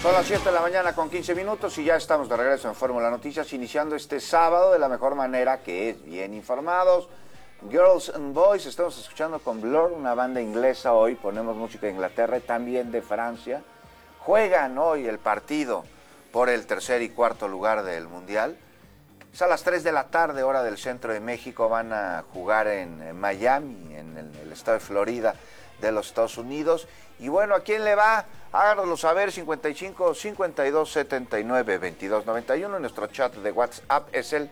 Son las 7 de la mañana con 15 minutos y ya estamos de regreso en Fórmula Noticias, iniciando este sábado de la mejor manera, que es bien informados. Girls and Boys, estamos escuchando con Blur, una banda inglesa hoy, ponemos música de Inglaterra y también de Francia. Juegan hoy el partido por el tercer y cuarto lugar del Mundial. Es a las 3 de la tarde, hora del centro de México, van a jugar en Miami, en el estado de Florida de los Estados Unidos. Y bueno, ¿a quién le va? Háganoslo saber, 55 52 79 22 91. Nuestro chat de WhatsApp es el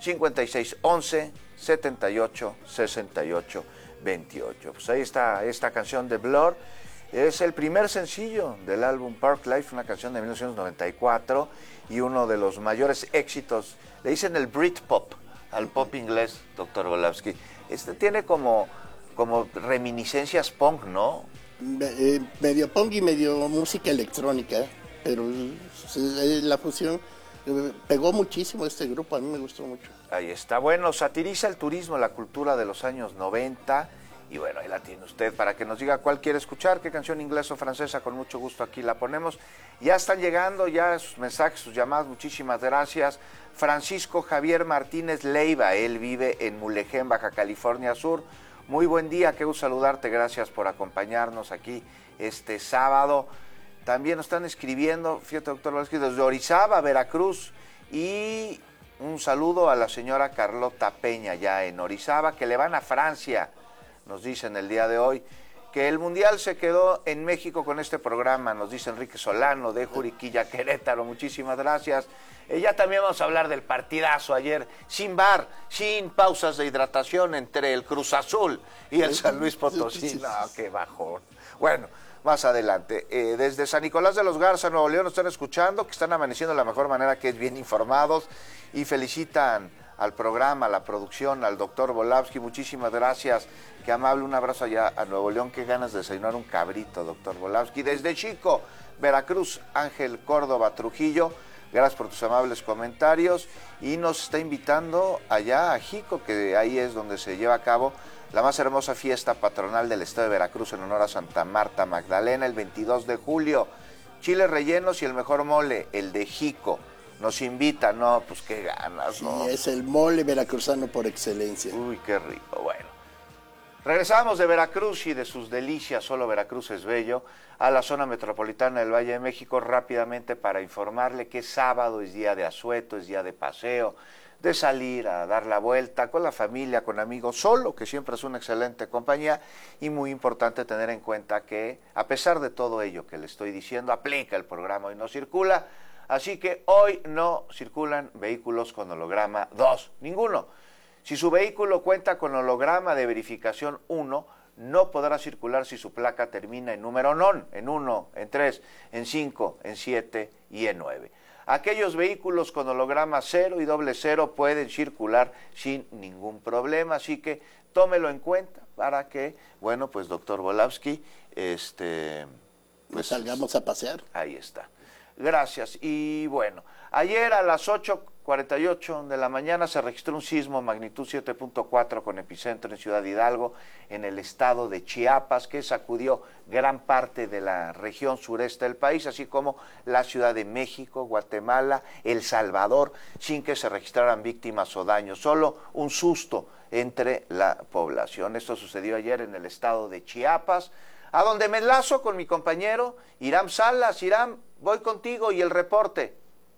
56 11 78 68 28. Pues ahí está esta canción de Blur. Es el primer sencillo del álbum Park Life, una canción de 1994 y uno de los mayores éxitos. Le dicen el Britpop al pop inglés, doctor Volowski. Tiene como reminiscencias punk, ¿no? Medio punk y medio música electrónica, pero la fusión pegó muchísimo este grupo, a mí me gustó mucho. Ahí está, bueno, satiriza el turismo, la cultura de los años 90, y bueno, ahí la tiene usted para que nos diga cuál quiere escuchar, qué canción inglesa o francesa, con mucho gusto aquí la ponemos. Ya están llegando ya sus mensajes, sus llamadas, muchísimas gracias. Francisco Javier Martínez Leiva, él vive en Mulegé, Baja California Sur. Muy buen día, qué gusto saludarte, gracias por acompañarnos aquí este sábado. También nos están escribiendo, fíjate, doctor Volowski, desde Orizaba, Veracruz, y un saludo a la señora Carlota Peña, ya en Orizaba, que le van a Francia, nos dicen el día de hoy, que el Mundial se quedó en México con este programa, nos dice Enrique Solano, de Juriquilla, Querétaro, muchísimas gracias. Ya también vamos a hablar del partidazo ayer, sin bar, sin pausas de hidratación entre el Cruz Azul y el San Luis Potosí. No, qué bajón. Bueno, más adelante. Desde San Nicolás de los Garza, Nuevo León, nos están escuchando, que están amaneciendo de la mejor manera, que es bien informados, y felicitan al programa, a la producción, al doctor Volowski. Muchísimas gracias, qué amable, un abrazo allá a Nuevo León, qué ganas de desayunar un cabrito, doctor Volowski. Desde Chico, Veracruz, Ángel Córdoba Trujillo, gracias por tus amables comentarios, y nos está invitando allá a Jico, que ahí es donde se lleva a cabo la más hermosa fiesta patronal del estado de Veracruz en honor a Santa Marta Magdalena, el 22 de julio. Chiles rellenos y el mejor mole, el de Jico. Nos invita, no, pues qué ganas, ¿no? Sí, es el mole veracruzano por excelencia. Uy, qué rico, bueno. Regresamos de Veracruz y de sus delicias, solo Veracruz es bello, a la zona metropolitana del Valle de México rápidamente para informarle que sábado es día de asueto, es día de paseo, de salir a dar la vuelta con la familia, con amigos, solo, que siempre es una excelente compañía, y muy importante tener en cuenta que, a pesar de todo ello que le estoy diciendo, aplica el programa Hoy No Circula, así que hoy no circulan vehículos con holograma 2, ninguno. Si su vehículo cuenta con holograma de verificación 1, no podrá circular si su placa termina en número non, en 1, en 3, en 5, en 7 y en 9. Aquellos vehículos con holograma 0 y doble 0 pueden circular sin ningún problema, así que tómelo en cuenta para que, bueno, pues doctor Volowski, pues salgamos a pasear. Ahí está. Gracias. Y bueno, ayer a las 8:48 de la mañana se registró un sismo magnitud 7.4 con epicentro en Ciudad Hidalgo, en el estado de Chiapas, que sacudió gran parte de la región sureste del país, así como la Ciudad de México, Guatemala, El Salvador, sin que se registraran víctimas o daños, solo un susto entre la población. Esto sucedió ayer en el estado de Chiapas, a donde me enlazo con mi compañero Hiram Salas. Hiram, voy contigo y el reporte.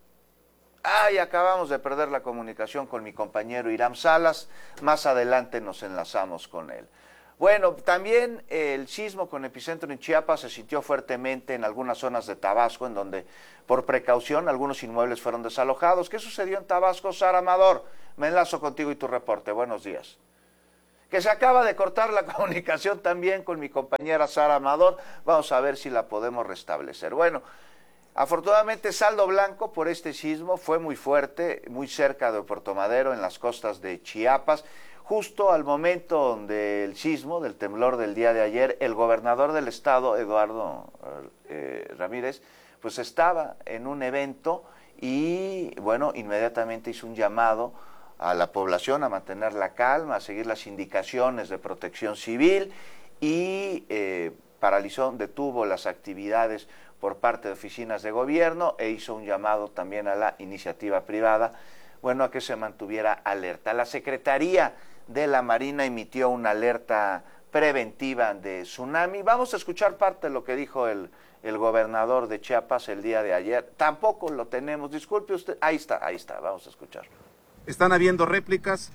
Ay, acabamos de perder la comunicación con mi compañero Hiram Salas. Más adelante nos enlazamos con él. Bueno, también el sismo con epicentro en Chiapas se sintió fuertemente en algunas zonas de Tabasco, en donde, por precaución, algunos inmuebles fueron desalojados. ¿Qué sucedió en Tabasco, Sara Amador? Me enlazo contigo y tu reporte. Buenos días. Que se acaba de cortar la comunicación también con mi compañera Sara Amador. Vamos a ver si la podemos restablecer. Bueno, afortunadamente saldo blanco por este sismo, fue muy fuerte, muy cerca de Puerto Madero, en las costas de Chiapas. Justo al momento del sismo, del temblor del día de ayer, el gobernador del estado, Eduardo Ramírez, pues estaba en un evento y, bueno, inmediatamente hizo un llamado a la población a mantener la calma, a seguir las indicaciones de protección civil y paralizó, detuvo las actividades por parte de oficinas de gobierno e hizo un llamado también a la iniciativa privada, bueno, a que se mantuviera alerta. La Secretaría de la Marina emitió una alerta preventiva de tsunami. Vamos a escuchar parte de lo que dijo el gobernador de Chiapas el día de ayer. Tampoco lo tenemos, disculpe usted, ahí está, vamos a escucharlo. Están habiendo réplicas,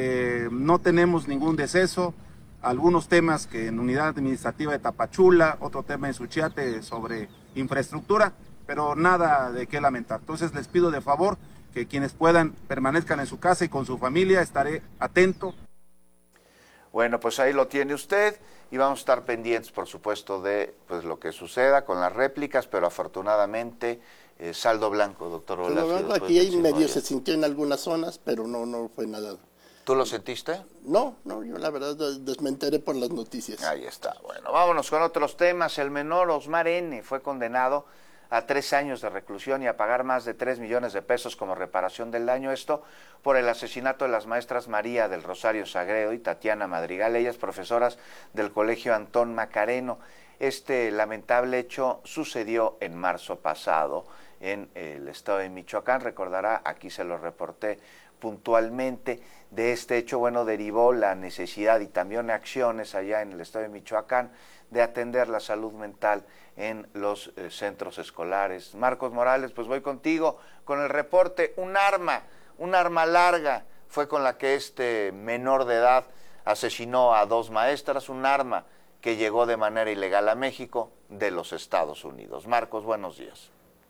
no tenemos ningún deceso, algunos temas que en unidad administrativa de Tapachula, otro tema en Suchiate sobre infraestructura, pero nada de qué lamentar. Entonces les pido de favor que quienes puedan permanezcan en su casa y con su familia, estaré atento. Bueno, pues ahí lo tiene usted y vamos a estar pendientes, por supuesto, de pues lo que suceda con las réplicas, pero afortunadamente saldo blanco, doctor Olacio. Saldo blanco, aquí medio se sintió en algunas zonas, pero no fue nada. ¿Tú lo sentiste? No, yo la verdad me enteré por las noticias. Ahí está. Bueno, vámonos con otros temas. El menor Osmar N. fue condenado a 3 años de reclusión y a pagar más de 3 millones de pesos como reparación del daño. Esto por el asesinato de las maestras María del Rosario Sagredo y Tatiana Madrigal, ellas profesoras del Colegio Antón Macareno. Este lamentable hecho sucedió en marzo pasado en el estado de Michoacán. Recordará, aquí se lo reporté puntualmente. De este hecho, bueno, derivó la necesidad y también acciones allá en el estado de Michoacán de atender la salud mental en los centros escolares. Marcos Morales, pues voy contigo con el reporte. Un arma larga fue con la que este menor de edad asesinó a 2 maestras, un arma que llegó de manera ilegal a México de los Estados Unidos. Marcos, buenos días.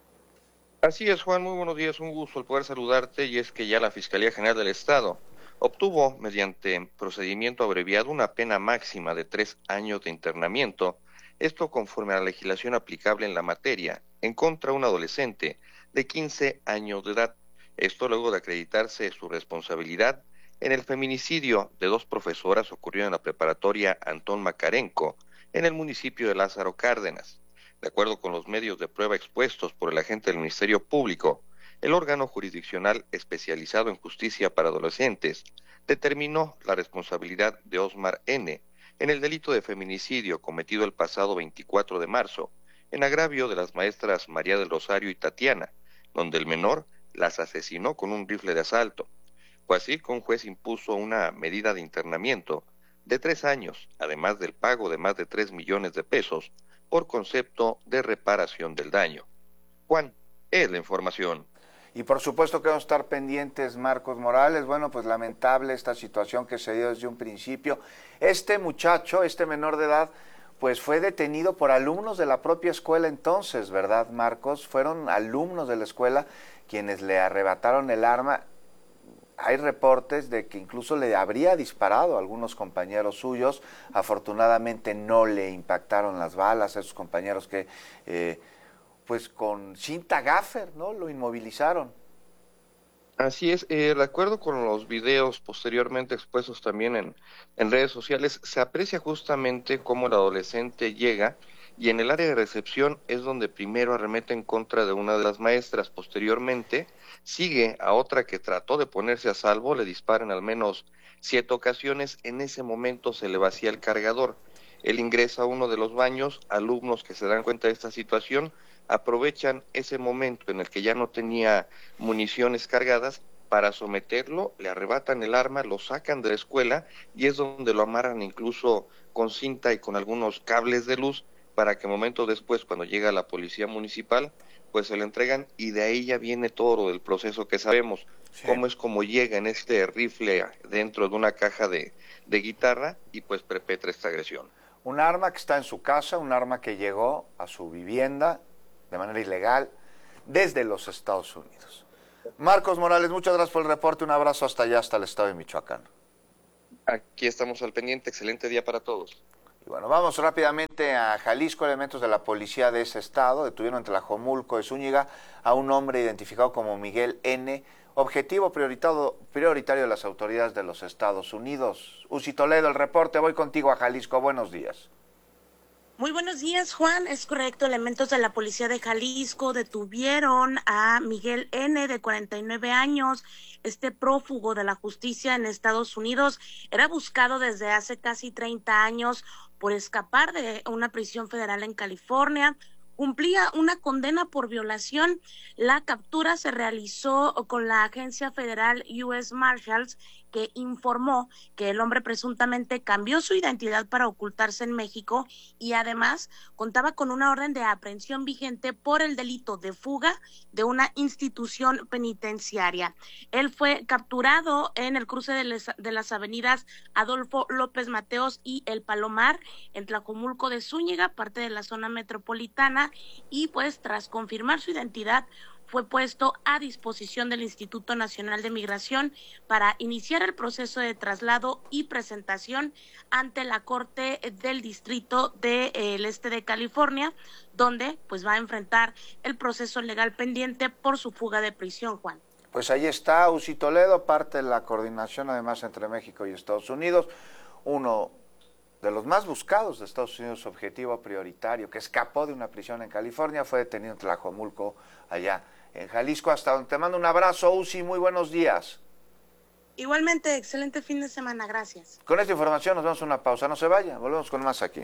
Así es, Juan, muy buenos días, un gusto el poder saludarte, y es que ya la Fiscalía General del Estado obtuvo, mediante procedimiento abreviado, una pena máxima de 3 años de internamiento, esto conforme a la legislación aplicable en la materia, en contra de un adolescente de 15 años de edad, esto luego de acreditarse su responsabilidad en el feminicidio de 2 profesoras ocurrido en la preparatoria Antón Macarenco, en el municipio de Lázaro Cárdenas. De acuerdo con los medios de prueba expuestos por el agente del Ministerio Público, el órgano jurisdiccional especializado en justicia para adolescentes determinó la responsabilidad de Osmar N. en el delito de feminicidio cometido el pasado 24 de marzo, en agravio de las maestras María del Rosario y Tatiana, donde el menor las asesinó con un rifle de asalto. Fue así que un juez impuso una medida de internamiento de 3 años, además del pago de más de 3 millones de pesos, por concepto de reparación del daño. Juan, es la información. Y por supuesto que vamos a estar pendientes, Marcos Morales. Bueno, pues lamentable esta situación que se dio desde un principio. Este muchacho, este menor de edad, pues fue detenido por alumnos de la propia escuela entonces, ¿verdad, Marcos? Fueron alumnos de la escuela quienes le arrebataron el arma. Hay reportes de que incluso le habría disparado a algunos compañeros suyos. Afortunadamente no le impactaron las balas a esos compañeros que, pues con cinta gaffer, ¿no? Lo inmovilizaron. Así es, de acuerdo con los videos posteriormente expuestos también en redes sociales, se aprecia justamente cómo el adolescente llega y en el área de recepción es donde primero arremete en contra de una de las maestras. Posteriormente sigue a otra que trató de ponerse a salvo, le disparan al menos 7 ocasiones, en ese momento se le vacía el cargador. Él ingresa a uno de los baños, alumnos que se dan cuenta de esta situación aprovechan ese momento en el que ya no tenía municiones cargadas para someterlo, le arrebatan el arma, lo sacan de la escuela y es donde lo amarran incluso con cinta y con algunos cables de luz para que momentos después, cuando llega la policía municipal, pues se lo entregan y de ahí ya viene todo el proceso que sabemos, sí. Cómo es como llega en este rifle dentro de una caja de guitarra y pues perpetra esta agresión. Un arma que está en su casa, un arma que llegó a su vivienda de manera ilegal desde los Estados Unidos. Marcos Morales, muchas gracias por el reporte, un abrazo hasta allá, hasta el estado de Michoacán. Aquí estamos al pendiente, excelente día para todos. Y bueno, vamos rápidamente a Jalisco. Elementos de la policía de ese estado detuvieron en Tlajomulco de Zúñiga a un hombre identificado como Miguel N., objetivo prioritario de las autoridades de los Estados Unidos. Uzi Toledo, el reporte, voy contigo a Jalisco, buenos días. Muy buenos días, Juan. Es correcto, elementos de la policía de Jalisco detuvieron a Miguel N., de 49 años. Este prófugo de la justicia en Estados Unidos era buscado desde hace casi 30 años por escapar de una prisión federal en California. Cumplía una condena por violación. La captura se realizó con la agencia federal US Marshals, que informó que el hombre presuntamente cambió su identidad para ocultarse en México y además contaba con una orden de aprehensión vigente por el delito de fuga de una institución penitenciaria. Él fue capturado en el cruce de las avenidas Adolfo López Mateos y El Palomar, en Tlajomulco de Zúñiga, parte de la zona metropolitana, y pues tras confirmar su identidad, fue puesto a disposición del Instituto Nacional de Migración para iniciar el proceso de traslado y presentación ante la Corte del Distrito del Este de California, donde pues va a enfrentar el proceso legal pendiente por su fuga de prisión, Juan. Pues ahí está Uzi Toledo, parte de la coordinación además entre México y Estados Unidos, uno de los más buscados de Estados Unidos, objetivo prioritario, que escapó de una prisión en California, fue detenido en Tlajomulco, allá en Jalisco, hasta donde te mando un abrazo, Uzi, muy buenos días. Igualmente, excelente fin de semana, gracias. Con esta información nos vamos a una pausa, no se vaya, volvemos con más aquí.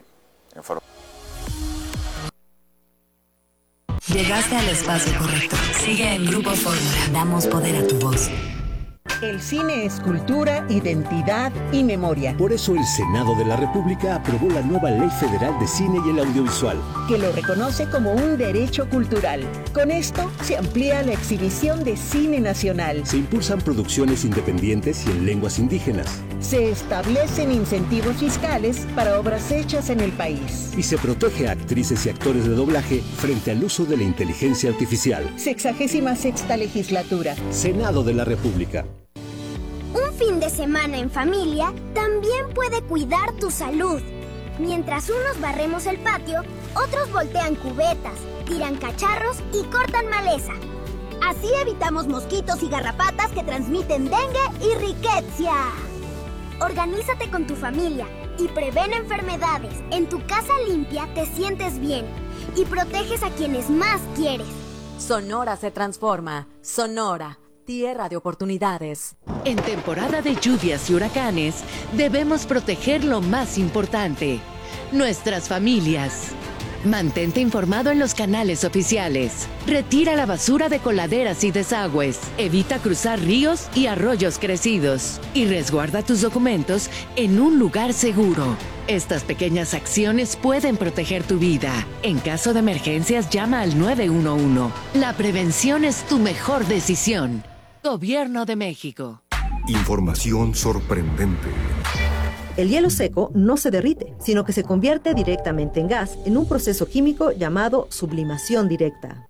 Llegaste al espacio correcto. Sigue en Grupo Fórmula. Damos poder a tu voz. El cine es cultura, identidad y memoria. Por eso el Senado de la República aprobó la nueva Ley Federal de Cine y el Audiovisual, que lo reconoce como un derecho cultural. Con esto se amplía la exhibición de cine nacional. Se impulsan producciones independientes y en lenguas indígenas. Se establecen incentivos fiscales para obras hechas en el país. Y se protege a actrices y actores de doblaje frente al uso de la inteligencia artificial. 66ª legislatura. Senado de la República. Un fin de semana en familia también puede cuidar tu salud. Mientras unos barremos el patio, otros voltean cubetas, tiran cacharros y cortan maleza. Así evitamos mosquitos y garrapatas que transmiten dengue y riqueza. Organízate con tu familia y prevén enfermedades. En tu casa limpia te sientes bien y proteges a quienes más quieres. Sonora se transforma. Sonora, tierra de oportunidades. En temporada de lluvias y huracanes, debemos proteger lo más importante, nuestras familias. Mantente informado en los canales oficiales. Retira la basura de coladeras y desagües. Evita cruzar ríos y arroyos crecidos. Y resguarda tus documentos en un lugar seguro. Estas pequeñas acciones pueden proteger tu vida. En caso de emergencias, llama al 911. La prevención es tu mejor decisión. Gobierno de México. Información sorprendente. El hielo seco no se derrite, sino que se convierte directamente en gas en un proceso químico llamado sublimación directa.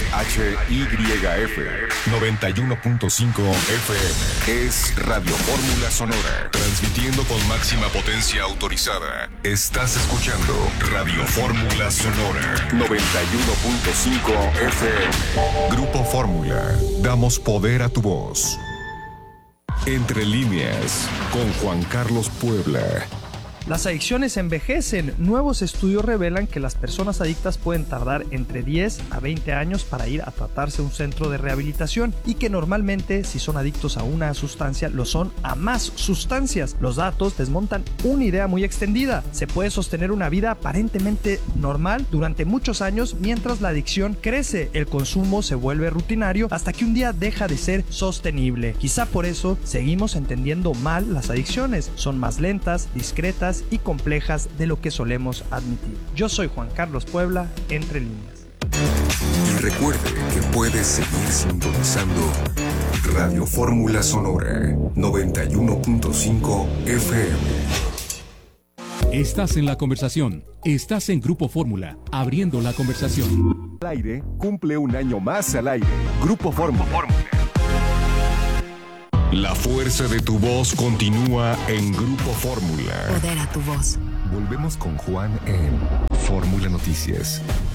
XHYF 91.5 FM es Radio Fórmula Sonora, transmitiendo con máxima potencia autorizada. Estás escuchando Radio Fórmula Sonora 91.5 FM. Grupo Fórmula, damos poder a tu voz. Entre líneas, con Juan Carlos Puebla. Las adicciones envejecen. Nuevos estudios revelan que las personas adictas pueden tardar entre 10 a 20 años para ir a tratarse a un centro de rehabilitación y que normalmente, si son adictos a una sustancia, lo son a más sustancias. Los datos desmontan una idea muy extendida. Se puede sostener una vida aparentemente normal durante muchos años mientras la adicción crece. El consumo se vuelve rutinario hasta que un día deja de ser sostenible. Quizá por eso seguimos entendiendo mal las adicciones. Son más lentas, discretas y complejas de lo que solemos admitir. Yo soy Juan Carlos Puebla, Entre Líneas. Y recuerde que puedes seguir sintonizando Radio Fórmula Sonora 91.5 FM. Estás en la conversación. Estás en Grupo Fórmula, abriendo la conversación. Al aire cumple un año más al aire. Grupo Fórmula. La fuerza de tu voz continúa en Grupo Fórmula. Poder a tu voz. Volvemos con Juan en Fórmula Noticias.